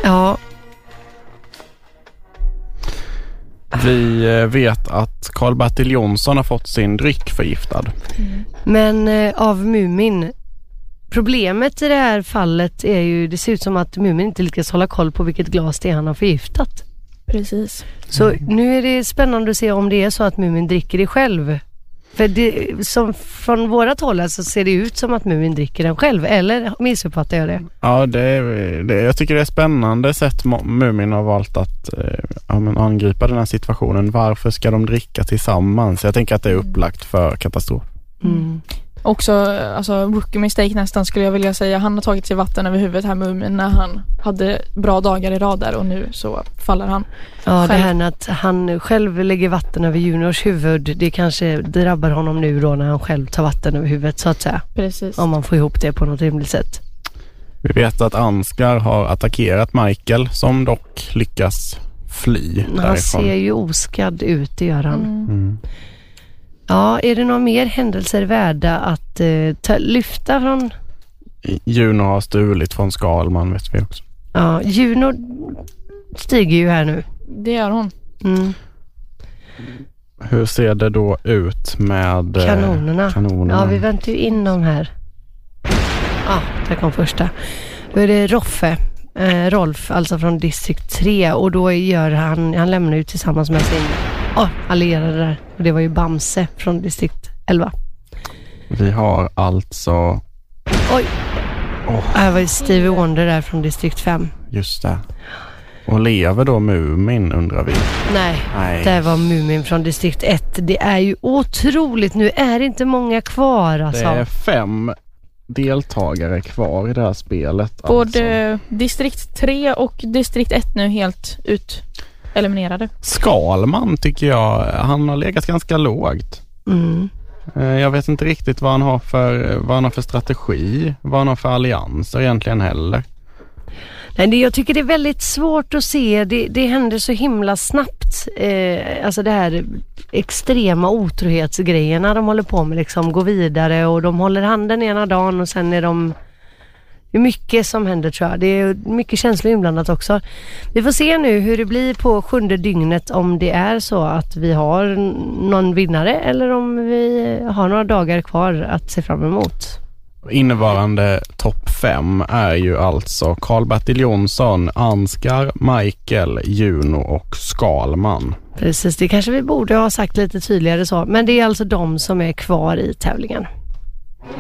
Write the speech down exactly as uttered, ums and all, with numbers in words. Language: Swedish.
Ja. Vi vet att Karl-Bertil Jonsson har fått sin dryck förgiftad. Mm. Men eh, av Mumin. Problemet i det här fallet är ju, det ser ut som att Mumin inte lyckas hålla koll på vilket glas det är han har förgiftat. Precis. Så mm. nu är det spännande att se om det är så att Mumin dricker det själv. För det, som från vårat håll så alltså, ser det ut som att Mumin dricker den själv. Eller missuppfattar jag det? Ja, det, är, det jag tycker det är spännande sätt Mumin har valt att eh, ja, men angripa den här situationen. Varför ska de dricka tillsammans? Jag tänker att det är upplagt för katastrof. Mm. Också, alltså rookie mistake nästan skulle jag vilja säga. Han har tagit sig vatten över huvudet här, Mumin, när han hade bra dagar i rad där, och nu så faller han. Ja, själv. Det här att han själv lägger vatten över Juniors huvud, det kanske drabbar honom nu då när han själv tar vatten över huvudet, så att säga. Precis. Om man får ihop det på något rimligt sätt. Vi vet att Ansgar har attackerat Michael, som dock lyckas fly han därifrån. ser ju oskadd ut, det gör han. Mm. Mm. Ja, är det några mer händelser värda att eh, ta, lyfta från? Juno har stulit från Skalman, vet vi också. Ja, Juno stiger ju här nu. Det gör hon. Mm. Hur ser det då ut med kanonerna? kanonerna? Ja, vi väntar ju in dem här. Ja, där kom första. Då är det Roffe, eh, Rolf, alltså från distrikt tre. Och då gör han, han lämnar ju tillsammans med sin oh, allierade där. Och det var ju Bamse från distrikt elva. Vi har alltså... Oj! Oh. Det var ju Stevie Wonder där från distrikt fem. Just det. Och lever då Mumin, undrar vi? Nej, Nej. det var Mumin från distrikt ett. Det är ju otroligt. Nu är det inte många kvar alltså. Det är fem deltagare kvar i det här spelet. Både alltså. distrikt tre och distrikt ett nu helt ut eliminerade. Skalman tycker jag, han har legat ganska lågt. Mm. Jag vet inte riktigt vad han har för, vad han har för strategi, vad han har för allianser egentligen heller. Nej, det, jag tycker det är väldigt svårt att se. Det, det händer så himla snabbt. Eh, alltså det här extrema otrohetsgrejerna de håller på med, liksom gå vidare, och de håller handen ena dagen och sen är de... Det är mycket som händer, tror jag. Det är mycket känslor inblandat också. Vi får se nu hur det blir på sjunde dygnet, om det är så att vi har någon vinnare eller om vi har några dagar kvar att se fram emot. Innevarande topp fem är ju alltså Karl-Bertil Jonsson, Ansgar, Michael, Juno och Skalman. Precis, det kanske vi borde ha sagt lite tydligare så. Men det är alltså de som är kvar i tävlingen.